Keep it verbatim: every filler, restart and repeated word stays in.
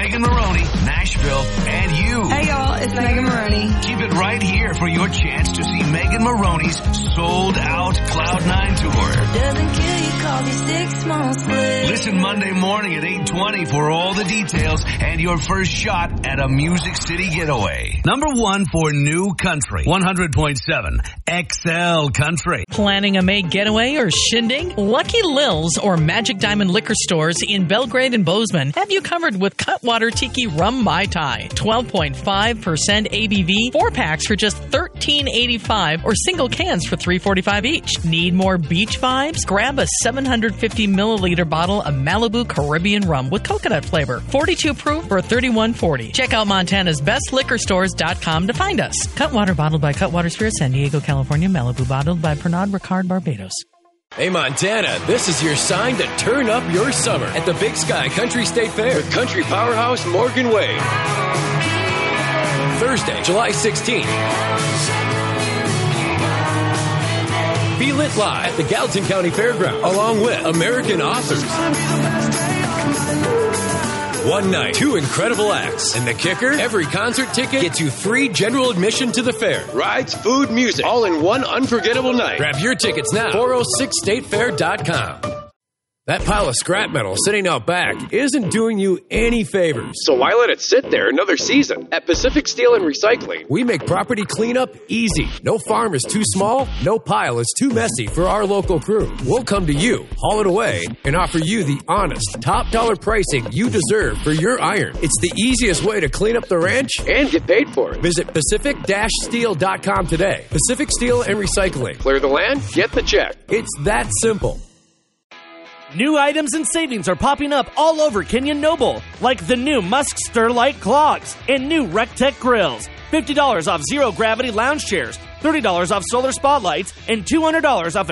Megan Maroney, Nashville, and you. Hey, y'all, it's Megan Maroney. Keep it right here for your chance to see Megan Maroney's sold-out Cloud nine tour. Doesn't kill you, call me six months later. Listen Monday morning at eight twenty for all the details and your first shot at a Music City getaway. Number one for new country, one hundred point seven X L Country. Planning a May getaway or shindig? Lucky Lil's or Magic Diamond liquor stores in Belgrade and Bozeman have you covered with Cutwater Tiki Rum Mai Tai. twelve point five percent A B V, four packs for just thirteen eighty-five or single cans for three forty-five each. Need more beach vibes? Grab a seven hundred fifty milliliter bottle of Malibu Caribbean rum with coconut flavor. forty-two proof for thirty-one forty. Check out Montana's best liquor stores dot com to find us. Cutwater bottled by Cutwater Spirit, San Diego, California. Malibu bottled by Pernod Ricard, Barbados. Hey, Montana, this is your sign to turn up your summer at the Big Sky Country State Fair with country powerhouse Morgan Wade. Thursday, July sixteenth. Feel it live at the Gallatin County Fairgrounds, along with American authors. One night, two incredible acts. And the kicker? Every concert ticket gets you free general admission to the fair. Rides, food, music, all in one unforgettable night. Grab your tickets now. four oh six state fair dot com. That pile of scrap metal sitting out back isn't doing you any favors. So why let it sit there another season? At Pacific Steel and Recycling, we make property cleanup easy. No farm is too small, no pile is too messy for our local crew. We'll come to you, haul it away, and offer you the honest, top dollar pricing you deserve for your iron. It's the easiest way to clean up the ranch and get paid for it. Visit pacific steel dot com today. Pacific Steel and Recycling. Clear the land, get the check. It's that simple. New items and savings are popping up all over Kenyon Noble, like the new Musk Stir Light Clogs and new Rectech grills. fifty dollars off zero-gravity lounge chairs, thirty dollars off solar spotlights, and two hundred dollars off a